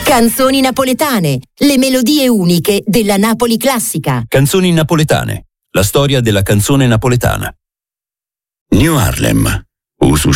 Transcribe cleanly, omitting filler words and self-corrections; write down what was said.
Canzoni napoletane, le melodie uniche della Napoli classica. Canzoni napoletane, la storia della canzone napoletana. New Harlem, usus